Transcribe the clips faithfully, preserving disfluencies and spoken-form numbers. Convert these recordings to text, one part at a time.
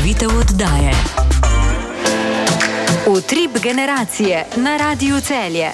predstavitev oddaje. Utrip generacije na Radiu Celje.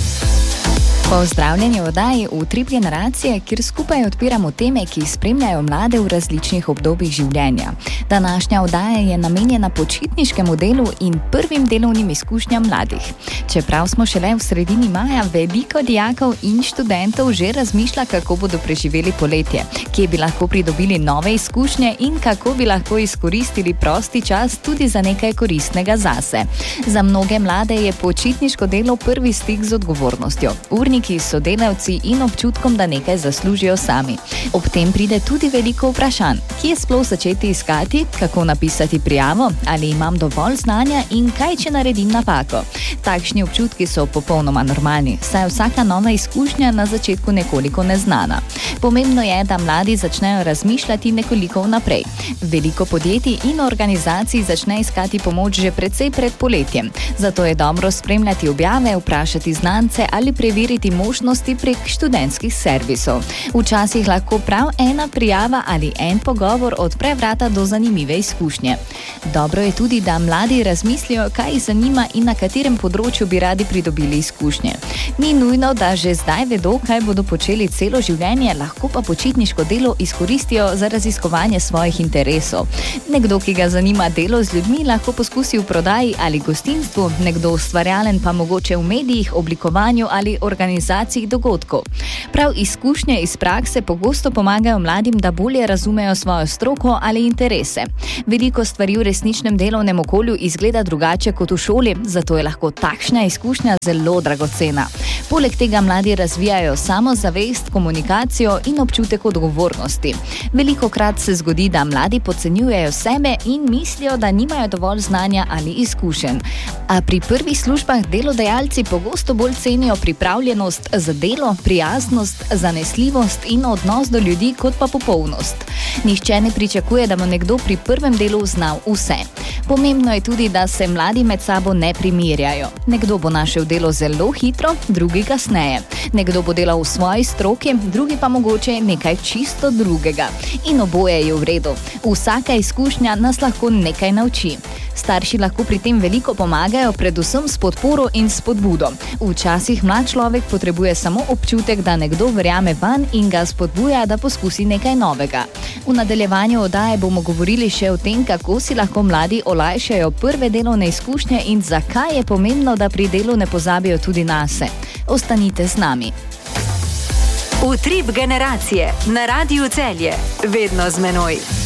Pozdravljeni v oddaji Utrip generacije, kjer skupaj odpiramo teme, ki spremljajo mlade v različnih obdobjih življenja. Današnja oddaja je namenjena počitniškemu delu in prvim delovnim izkušnjam mladih. Čeprav smo šele v sredini maja, veliko dijakov in študentov že razmišlja, kako bodo preživeli poletje, kje bi lahko pridobili nove izkušnje in kako bi lahko izkoristili prosti čas tudi za nekaj koristnega zase. Za mnoge mlade je počitniško delo prvi stik z odgovornostjo, urniki, sodelavci in občutkom, da nekaj zaslužijo sami. Ob tem pride tudi veliko vprašanj, kje sploh začeti iskati, kako napisati prijavo, ali imam dovolj znanja in kaj, če naredim napako. Takšni občutki so popolnoma normalni, saj je vsaka nova izkušnja na začetku nekoliko neznana. Pomembno je, da mladi začnejo razmišljati nekoliko vnaprej. Veliko podjetij in organizacij začne iskati pomoč že precej pred poletjem. Zato je dobro spremljati objave, vprašati znance ali preveriti možnosti prek študentskih servisov. Včasih lahko prav ena prijava ali en pogovor odpre vrata do zanimive izkušnje. Dobro je tudi, da mladi razmislijo, kaj jih zanima in na katerem področju bi radi pridobili izkušnje. Ni nujno, da že zdaj vedo, kaj bodo počeli celo življenje, lahko pa počitniško delo izkoristijo za raziskovanje svojih interesov. Nekdo, ki ga zanima delo z ljudmi, lahko poskusi v prodaji ali gostinstvu, nekdo ustvarjalen pa mogoče v medijih, oblikovanju ali organizaciji dogodkov. Prav izkušnje iz prakse pogosto pomagajo mladim, da bolje razumejo svojo stroko ali interese. Veliko stvari v resničnem delovnem okolju izgleda drugače kot v šoli, zato je lahko takšna izkušnja zelo dragocena. Poleg tega mladi razvijajo samozavest, komunikacijo in občutek odgovornosti. Velikokrat se zgodi, da mladi podcenjujejo sebe in mislijo, da nimajo dovolj znanja ali izkušenj. A pri prvih službah delodajalci pogosto bolj cenijo pripravljenost za delo, prijaznost, zanesljivost in odnos do ljudi kot pa popolnost. Nihče ne pričakuje, da bo nekdo pri prvem delu znal vse. Pomembno je tudi, da se mladi med sabo ne primerjajo. Nekdo bo našel delo zelo hitro, drugi kasneje. Nekdo bo delal v svoji stroki, drugi pa mogoče nekaj čisto drugega. In oboje je v redu. Vsaka izkušnja nas lahko nekaj nauči. Starši lahko pri tem veliko pomagajo, predvsem s podporo in spodbudo. Včasih mlad človek potrebuje samo občutek, da nekdo verjame vanj in ga spodbuja, da poskusi nekaj novega. V nadaljevanju oddaje bomo govorili še o tem, kako si lahko mladi olajšajo prve delovne izkušnje in zakaj je pomembno, da pri delu ne pozabijo tudi nase. Ostanite z nami. Utrip generacije na Radiu Celje. Vedno z menoj.